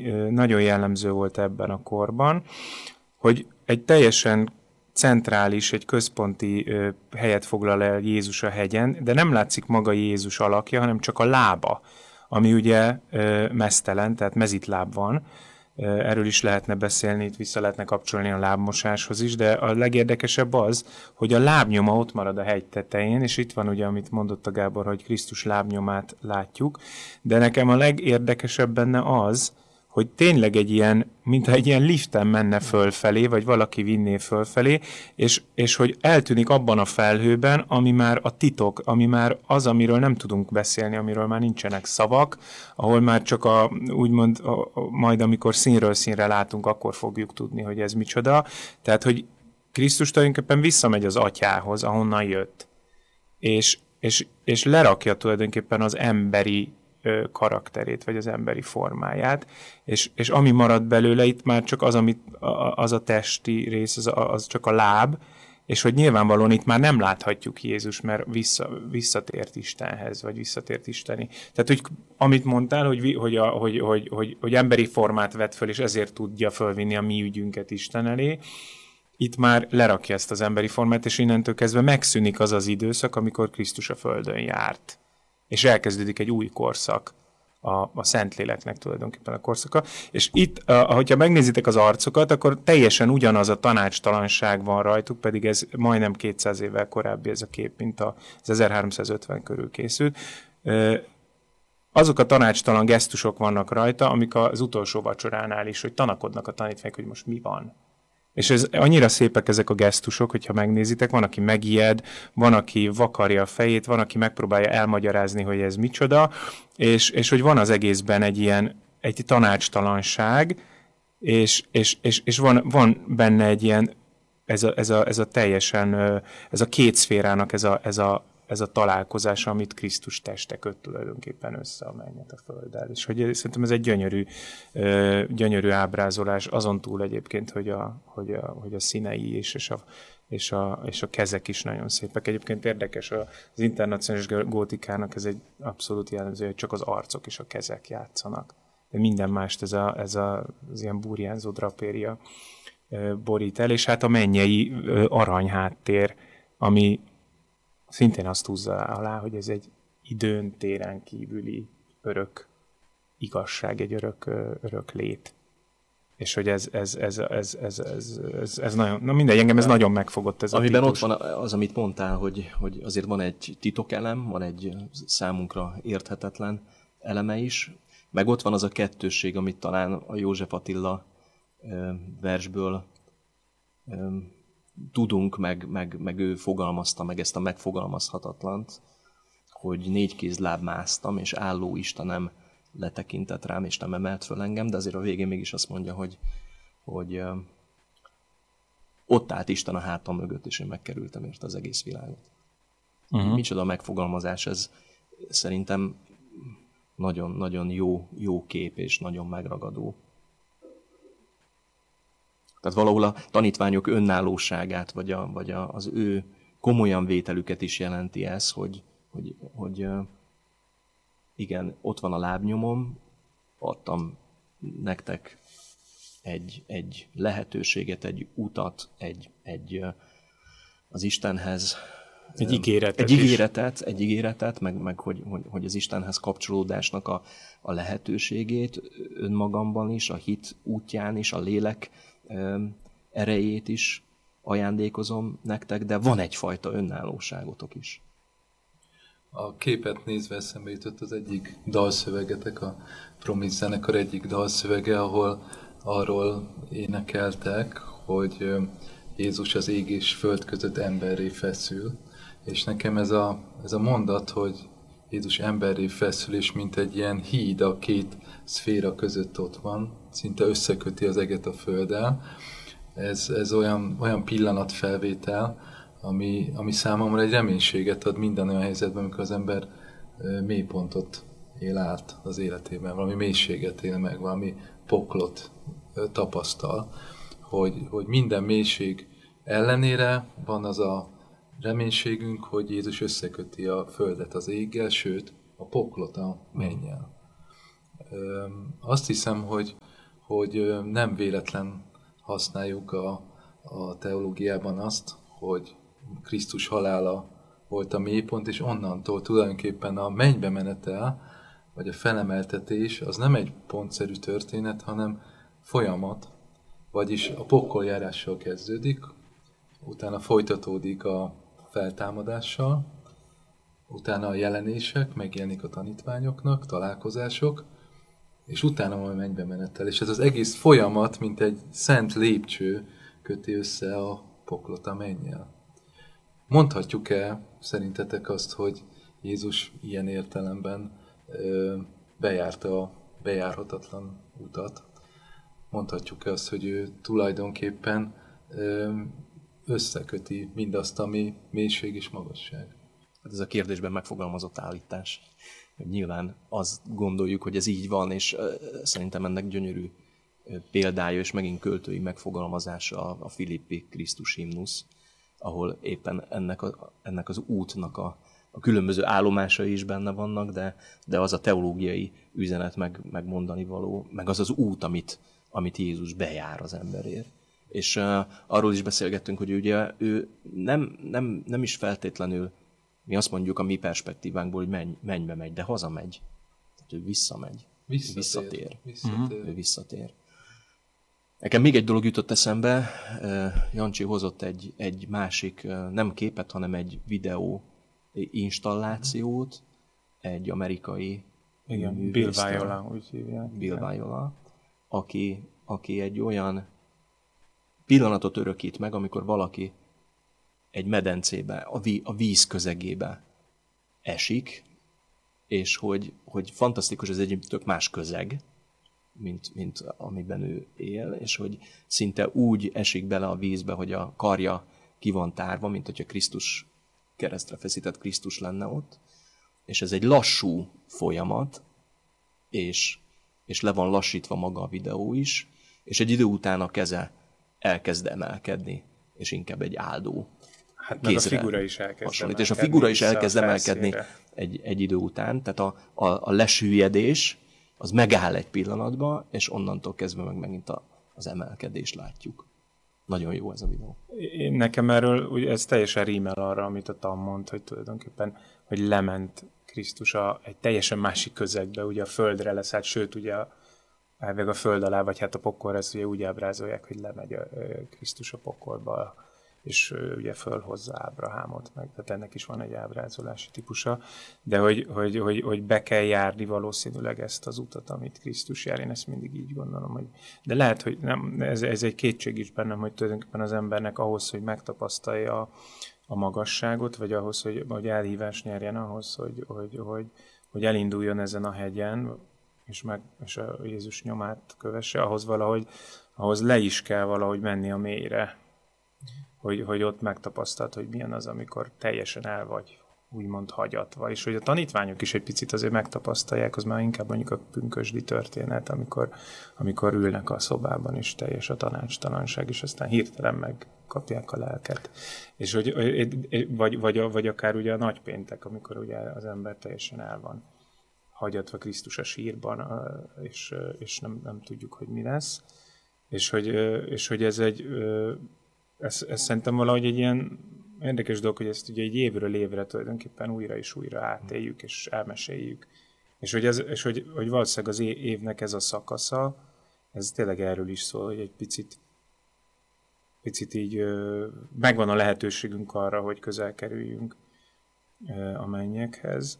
nagyon jellemző volt ebben a korban, hogy egy teljesen centrális, egy központi helyet foglal el Jézus a hegyen, de nem látszik maga Jézus alakja, hanem csak a lába, ami ugye meztelen, tehát mezitláb van. Erről is lehetne beszélni, itt vissza lehetne kapcsolni a lábmosáshoz is, de a legérdekesebb az, hogy a lábnyoma ott marad a hegy tetején, és itt van ugye, amit mondott a Gábor, hogy Krisztus lábnyomát látjuk, de nekem a legérdekesebb benne az, hogy tényleg egy ilyen, mintha egy ilyen liften menne fölfelé, vagy valaki vinné fölfelé, és hogy eltűnik abban a felhőben, ami már a titok, ami már az, amiről nem tudunk beszélni, amiről már nincsenek szavak, ahol már csak úgymond majd amikor színről színre látunk, akkor fogjuk tudni, hogy ez micsoda. Tehát, hogy Krisztus tulajdonképpen visszamegy az atyához, ahonnan jött, és lerakja tulajdonképpen az emberi karakterét, vagy az emberi formáját, és ami marad belőle, itt már csak az a testi rész, az csak a láb, és hogy nyilvánvalóan itt már nem láthatjuk Jézus, mert visszatért Istenhez, vagy visszatért Isteni. Tehát, hogy amit mondtál, hogy emberi formát vett föl, és ezért tudja fölvinni a mi ügyünket Isten elé, itt már lerakja ezt az emberi formát, és innentől kezdve megszűnik az az időszak, amikor Krisztus a földön járt. És elkezdődik egy új korszak, a Szentléleknek tulajdonképpen a korszaka. És itt, hogyha megnézitek az arcokat, akkor teljesen ugyanaz a tanácstalanság van rajtuk, pedig ez majdnem 200 évvel korábbi ez a kép, mint az 1350 körül készült. Azok a tanácstalan gesztusok vannak rajta, amik az utolsó vacsoránál is, hogy tanakodnak a tanítványok, hogy most mi van. És ez annyira szépek ezek a gesztusok, hogyha megnézitek, van, aki megijed, van, aki vakarja a fejét, van, aki megpróbálja elmagyarázni, hogy ez micsoda, és hogy van az egészben egy tanácstalanság, és van benne egy ilyen, ez a teljesen, ez a két szférának ez a találkozás, amit Krisztus teste köt tulajdonképpen össze a mennyet a földdel. És hogy szerintem ez egy gyönyörű ábrázolás, azon túl egyébként, hogy a színei és a kezek is nagyon szépek. Egyébként érdekes, az internacionális gótikának ez egy abszolút jellemző, hogy csak az arcok és a kezek játszanak. De minden mást az ilyen burjánzó drapéria borít el, és hát a mennyei aranyháttér, ami szintén azt húzza alá, hogy ez egy időn, téren kívüli örök igazság, egy örök lét. És hogy ez nagyon, na mindegy, engem ez nagyon megfogott ez amiben a típus. Ott van az, amit mondtál, hogy azért van egy titokelem, van egy számunkra érthetetlen eleme is, meg ott van az a kettősség, amit talán a József Attila versből tudunk, meg ő fogalmazta meg ezt a megfogalmazhatatlant, hogy 4 kézláb másztam, és álló Istenem letekintett rám, és nem emelt föl engem, de azért a végén mégis azt mondja, hogy ott állt Isten a hátam mögött, és én megkerültem érte az egész világot. Micsoda a megfogalmazás, ez szerintem nagyon-nagyon jó kép, és nagyon megragadó. Tehát valahol a tanítványok önállóságát, vagy az ő komolyan vételüket is jelenti ez, hogy igen, ott van a lábnyomom, adtam nektek egy lehetőséget, egy utat, az Istenhez. Egy ígéretet, meg hogy az Istenhez kapcsolódásnak a lehetőségét önmagamban is, a hit útján is, a lélek erejét is ajándékozom nektek, de van egyfajta önállóságotok is. A képet nézve eszembe jutott az egyik dalszövegetek, a Promise zenekar egyik dalszövege, ahol arról énekeltek, hogy Jézus az ég és föld között emberré feszül. És nekem ez a mondat, hogy Jézus emberré feszül, és mint egy ilyen híd a két szféra között ott van, szinte összeköti az eget a földdel. Ez olyan pillanatfelvétel, ami számomra egy reménységet ad minden olyan helyzetben, amikor az ember mélypontot él át az életében, valami mélységet él meg, valami poklot tapasztal, hogy minden mélység ellenére van az a reménységünk, hogy Jézus összeköti a földet az éggel, sőt, a poklot a mennyel. Azt hiszem, hogy nem véletlen használjuk a teológiában azt, hogy Krisztus halála volt a mélypont, és onnantól tulajdonképpen a mennybe menetel, vagy a felemeltetés, az nem egy pontszerű történet, hanem folyamat. Vagyis a pokoljárással kezdődik, utána folytatódik a feltámadással, utána a jelenések, megjelenik a tanítványoknak, találkozások, és utána majd mennybe menettel. És ez az egész folyamat, mint egy szent lépcső köti össze a poklot a mennyel. Mondhatjuk-e szerintetek azt, hogy Jézus ilyen értelemben bejárta a bejárhatatlan utat? Mondhatjuk-e azt, hogy ő tulajdonképpen összeköti mindazt, ami mélység és magasság? Ez a kérdésben megfogalmazott állítás. Nyilván azt gondoljuk, hogy ez így van, és szerintem ennek gyönyörű példája, és megint költői megfogalmazása a Filippi Krisztus himnusz, ahol éppen ennek az útnak a különböző állomásai is benne vannak, de az a teológiai üzenet megmondani való, meg az az út, amit Jézus bejár az emberért. És arról is beszélgettünk, hogy ugye ő nem is feltétlenül, mi azt mondjuk a mi perspektívánkból, hogy mennybe megy, de hazamegy. Tehát ő visszamegy. Visszatér. Ő visszatér. Nekem még egy dolog jutott eszembe, Jancsi hozott egy másik, nem képet, hanem egy videó installációt, egy amerikai Bill Viola, úgy hívják. Bill Viola, aki egy olyan pillanatot örökít meg, amikor valaki egy medencébe, a víz közegébe esik, és hogy fantasztikus, ez egy tök más közeg, mint amiben ő él, és hogy szinte úgy esik bele a vízbe, hogy a karja ki van tárva, mint hogyha Krisztus, keresztre feszített Krisztus lenne ott, és ez egy lassú folyamat, és le van lassítva maga a videó is, és egy idő után a keze elkezd emelkedni, és inkább egy áldó meg a figura is elkezd hasonlít. És a figura is elkezd emelkedni egy idő után, tehát a lesüllyedés az megáll egy pillanatban, és onnantól kezdve megint az emelkedést látjuk. Nagyon jó ez a videó. Nekem erről, ugye ez teljesen rímel arra, amit a Tam mond, hogy tulajdonképpen, hogy lement Krisztus egy teljesen másik közegbe, ugye a földre leszállt, sőt ugye elvég a föld alá, vagy hát a pokolra, ezt ugye úgy ábrázolják, hogy lemegy Krisztus a pokolba, és ugye fölhozza Ábrahámot meg, tehát ennek is van egy ábrázolási típusa, de hogy be kell járni valószínűleg ezt az utat, amit Krisztus jár, én ezt mindig így gondolom, hogy de lehet, hogy nem, ez egy kétség is bennem, hogy tulajdonképpen az embernek ahhoz, hogy megtapasztalja a magasságot, vagy ahhoz, hogy elhívást nyerjen ahhoz, hogy elinduljon ezen a hegyen, és a Jézus nyomát kövesse, ahhoz le is kell valahogy menni a mélyre, hogy ott megtapasztalt, hogy milyen az, amikor teljesen el vagy úgymond hagyatva, és hogy a tanítványok is egy picit azért megtapasztalják, az már inkább mondjuk a pünkösdi történet, amikor ülnek a szobában, és teljes a tanácstalanság, és aztán hirtelen megkapják a lelket. És vagy akár ugye a nagypéntek, amikor ugye az ember teljesen el van hagyatva Krisztus a sírban, és nem tudjuk, hogy mi lesz. És hogy ez ez szerintem valahogy egy ilyen érdekes dolog, hogy ezt ugye egy évről évre tulajdonképpen újra és újra átéljük, és elmeséljük. És hogy valószínűleg az évnek ez a szakasza, ez tényleg erről is szól, hogy egy picit így megvan a lehetőségünk arra, hogy közel kerüljünk a mennyekhez,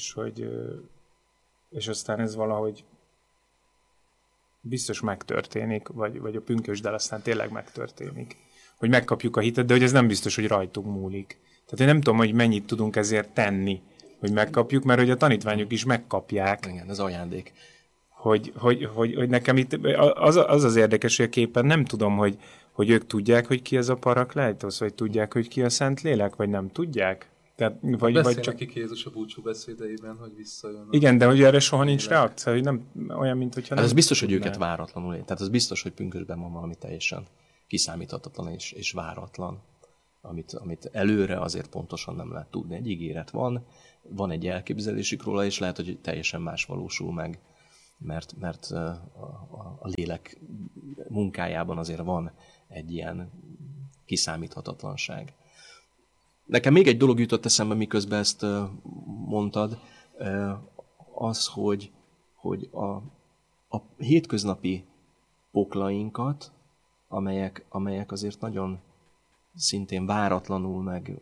és aztán ez valahogy biztos megtörténik, vagy a pünkösddel aztán tényleg megtörténik, hogy megkapjuk a hitet, de hogy ez nem biztos, hogy rajtunk múlik. Tehát én nem tudom, hogy mennyit tudunk ezért tenni, hogy megkapjuk, mert hogy a tanítványok is megkapják. Igen, ez ajándék. Hogy nekem itt az érdekes, hogy a képen nem tudom, hogy ők tudják, hogy ki ez a Parakleitosz, vagy tudják, hogy ki a Szentlélek, vagy nem tudják. Tehát, vagy csak nekik Jézus a búcsú beszédeiben, hogy visszajön. Igen, de hogy erre soha nincs reakció, hogy nem olyan, mint hogyha nem. Ez biztos, hogy őket váratlanul ér. Tehát az biztos, hogy pünkösdben van valami teljesen kiszámíthatatlan és váratlan, amit előre azért pontosan nem lehet tudni. Egy ígéret van egy elképzelésük róla, és lehet, hogy teljesen más valósul meg. mert a lélek munkájában azért van egy ilyen kiszámíthatatlanság. Nekem még egy dolog jutott eszembe, miközben ezt mondtad, az, hogy a hétköznapi poklainkat, amelyek azért nagyon szintén váratlanul,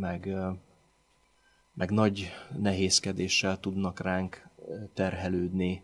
meg nagy nehézkedéssel tudnak ránk terhelődni,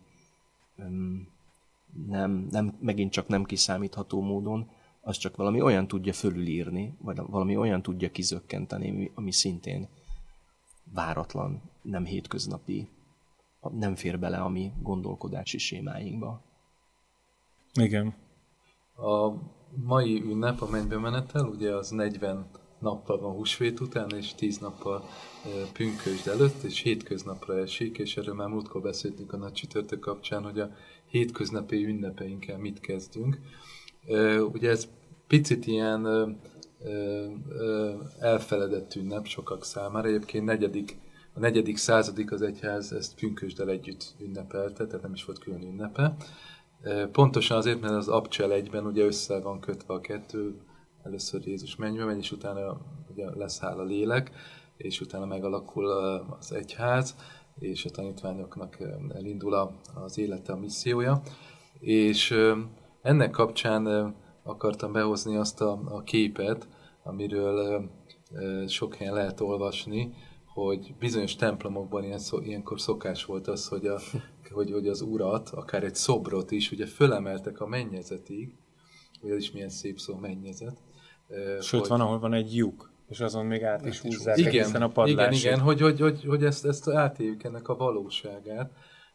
megint csak nem kiszámítható módon, az csak valami olyan tudja fölülírni, vagy valami olyan tudja kizökkenteni, ami szintén váratlan, nem hétköznapi, nem fér bele a mi gondolkodási sémáinkba. Igen. A mai ünnep, a mennybemenetel, ugye az 40 nappal van húsvét után, és 10 nappal pünkösd előtt, és hétköznapra esik, és erről már múltkor beszéltünk a nagy csütörtök kapcsán, hogy a hétköznapi ünnepeinkkel mit kezdünk. Ugye ez picit ilyen elfeledett ünnep sokak számára. Egyébként a 4. századig az egyház ezt pünkösddel együtt ünnepelte, tehát nem is volt külön ünnepe. Pontosan azért, mert az abcsel egyben ugye össze van kötve a kettő, először Jézus mennybe megy, és utána ugye leszáll a lélek, és utána megalakul az egyház, és a tanítványoknak elindul az élete, a missziója. És ennek kapcsán akartam behozni azt a képet, amiről sok helyen lehet olvasni, hogy bizonyos templomokban ilyenkor szokás volt az, hogy az urat, akár egy szobrot is, ugye fölemeltek a mennyezetig, ugye ez is milyen szép szó, mennyezet. Sőt, van, ahol van egy lyuk, és azon még át is húzzák egészen a padlásig. Igen, hogy ezt átéljük ennek a valóságát.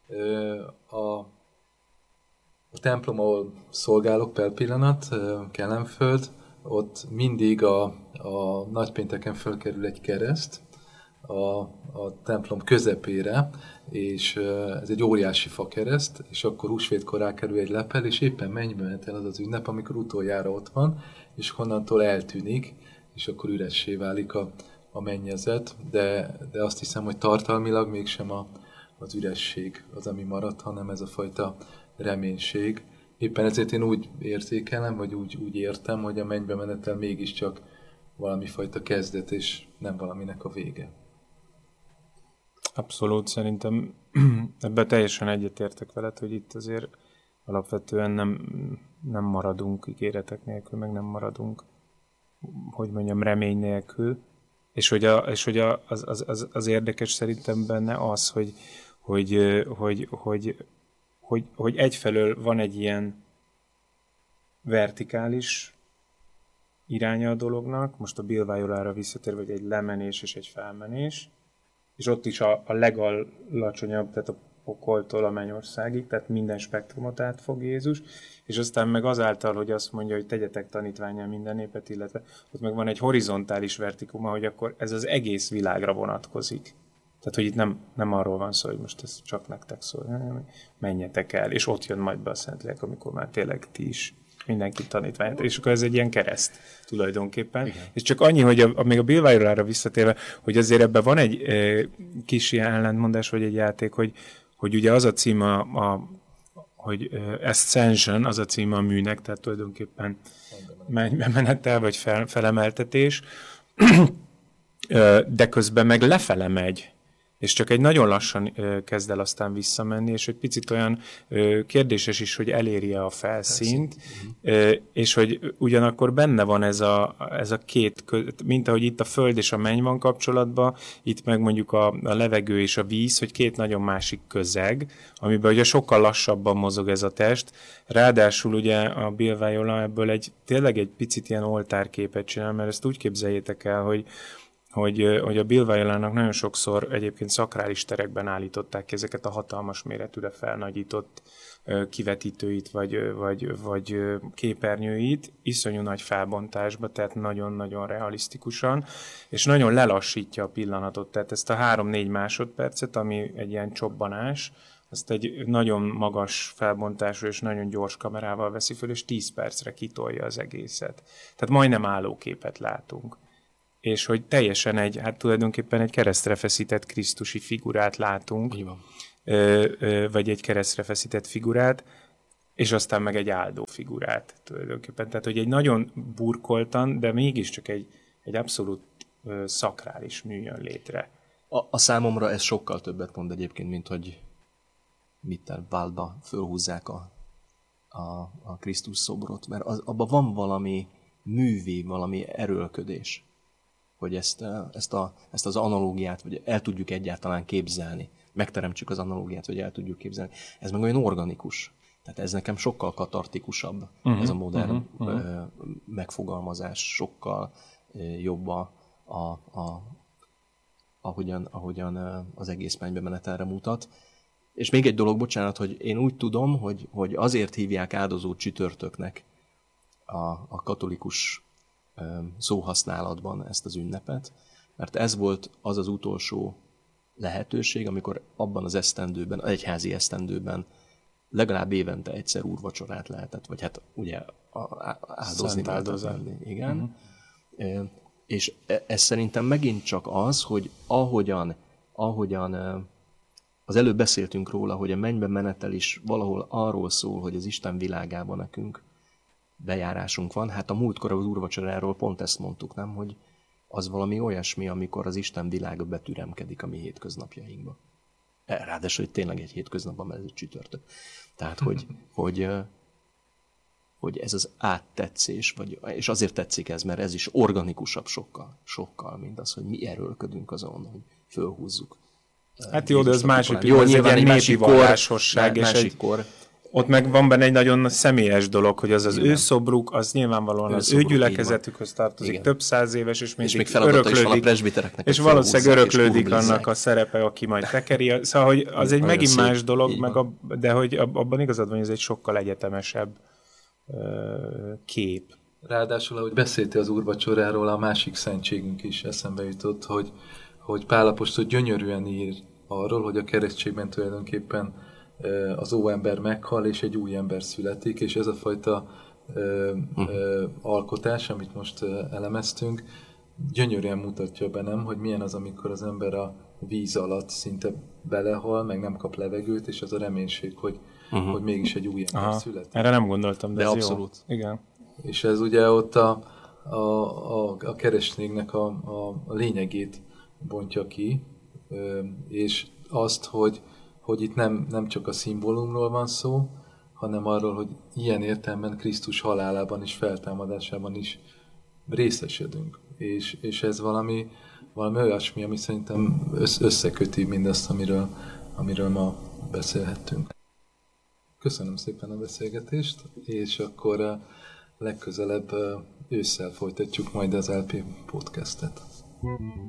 A templom, ahol szolgálok per pillanat, Kelenföld, ott mindig a nagypénteken fölkerül egy kereszt a templom közepére, és ez egy óriási fakereszt, és akkor húsvétkor rákerül egy lepel, és éppen mennybemenetel az az ünnep, amikor utoljára ott van, és honnantól eltűnik, és akkor üressé válik a mennyezet, de azt hiszem, hogy tartalmilag mégsem az üresség az, ami maradt, hanem ez a fajta reménység. Éppen ezért én úgy érzékelem, vagy úgy értem, hogy a mennybemenetel mégiscsak valami fajta kezdet, és nem valaminek a vége. Abszolút, szerintem ebben teljesen egyetértek veled, hogy itt azért alapvetően nem maradunk ígéretek nélkül, meg nem maradunk, hogy mondjam, remény nélkül. És hogy az érdekes szerintem benne az, hogy egyfelől van egy ilyen vertikális iránya a dolognak, most a Bill Violára visszatérve, hogy egy lemenés és egy felmenés, és ott is a legalacsonyabb, tehát a pokoltól a mennyországig, tehát minden spektrumot átfog Jézus, és aztán meg azáltal, hogy azt mondja, hogy tegyetek tanítvánnyá minden népet, illetve ott meg van egy horizontális vertikuma, hogy akkor ez az egész világra vonatkozik. Tehát, hogy itt nem arról van szó, hogy most ez csak nektek szól, hanem menjetek el, és ott jön majd be a Szentlélek, amikor már tényleg ti is mindenki tanítvány. És akkor ez egy ilyen kereszt tulajdonképpen. Igen. És csak annyi, hogy még a Bill Violára visszatérve, hogy azért ebben van egy kis ilyen ellentmondás, vagy egy játék, hogy ugye az a cím hogy Ascension, az a cím a műnek, tehát tulajdonképpen mennybemenetel, vagy felemeltetés, de közben meg lefele megy, és csak egy nagyon lassan kezd el aztán visszamenni, és egy picit olyan kérdéses is, hogy eléri-e a felszínt, és hogy ugyanakkor benne van ez a két, mint ahogy itt a föld és a menny van kapcsolatban, itt meg mondjuk a levegő és a víz, hogy két nagyon másik közeg, amiben ugye sokkal lassabban mozog ez a test, ráadásul ugye a Bill Viola ebből tényleg egy picit ilyen oltárképet csinál, mert ezt úgy képzeljétek el, hogy a Bill Violának nagyon sokszor egyébként szakrális terekben állították ki ezeket a hatalmas méretűre felnagyított kivetítőit, vagy képernyőit, iszonyú nagy felbontásba, tehát nagyon-nagyon realisztikusan, és nagyon lelassítja a pillanatot, tehát ezt a 3-4 másodpercet, ami egy ilyen csobbanás, azt egy nagyon magas felbontású és nagyon gyors kamerával veszi föl, és 10 percre kitolja az egészet. Tehát majdnem állóképet látunk. És hogy teljesen tulajdonképpen egy keresztre feszített krisztusi figurát látunk. vagy egy keresztre feszített figurát, és aztán meg egy áldó figurát tulajdonképpen. Tehát, hogy egy nagyon burkoltan, de mégiscsak egy abszolút szakrális mű jön létre. A számomra ez sokkal többet mond egyébként, mint hogy Mitterwaldba fölhúzzák a Krisztus szobrot, mert abban van valami művi, valami erőlködés, hogy ezt az analógiát, vagy el tudjuk egyáltalán képzelni, megteremtsük az analógiát, vagy el tudjuk képzelni. Ez meg olyan organikus. Tehát ez nekem sokkal katartikusabb, ez a modern megfogalmazás, sokkal jobb ahogyan az egész mennybe menetelre mutat. És még egy dolog, bocsánat, hogy én úgy tudom, hogy azért hívják áldozó csütörtöknek a katolikus szóhasználatban ezt az ünnepet, mert ez volt az az utolsó lehetőség, amikor abban az esztendőben, az egyházi esztendőben legalább évente egyszer úrvacsorát lehetett, vagy hát ugye áldozni lehetett. Igen. És ez szerintem megint csak az, hogy ahogyan az előbb beszéltünk róla, hogy a mennybe menetel is valahol arról szól, hogy az Isten világában nekünk bejárásunk van. Hát a múltkor az úrvacsoráról pont ezt mondtuk, nem? Hogy az valami olyasmi, amikor az Isten világa betüremkedik a mi hétköznapjainkba. Ráadásul, hogy tényleg egy hétköznapban, mert ez egy csütörtök. Tehát, hogy ez az áttetszés, és azért tetszik ez, mert ez is organikusabb sokkal, mint az, hogy mi erőlködünk azon, hogy fölhúzzuk. Hát jó, de ez másik pillanat, ez egy népi vallásosság, és ott meg van benne egy nagyon személyes dolog, hogy az ő szobruk, az nyilvánvalóan az ő gyülekezetükhöz tartozik, igen. Több száz éves, és még öröklődik, és valószínűleg öröklődik annak a szerepe, aki majd tekeri. Szóval, hogy az egy megint más dolog, de hogy abban igazad van, hogy ez egy sokkal egyetemesebb kép. Ráadásul, ahogy beszéltél az úrvacsoráról, a másik szentségünk is eszembe jutott, hogy Pál apostol gyönyörűen ír arról, hogy a keresztségben tulajdonképpen az óember meghal, és egy új ember születik, és ez a fajta alkotás, amit most elemeztünk, gyönyörűen mutatja be, nem, hogy milyen az, amikor az ember a víz alatt szinte belehal, meg nem kap levegőt, és az a reménység, hogy mégis egy új ember születik. Erre nem gondoltam, de ez abszolút. Jó. Igen. És ez ugye ott a kereszténynek a lényegét bontja ki, és azt, hogy itt nem csak a szimbólumról van szó, hanem arról, hogy ilyen értelemben Krisztus halálában és feltámadásában is részesedünk. És ez valami olyasmi, ami szerintem összeköti mindazt, amiről ma beszélhettünk. Köszönöm szépen a beszélgetést, és akkor legközelebb ősszel folytatjuk majd az LP podcastet.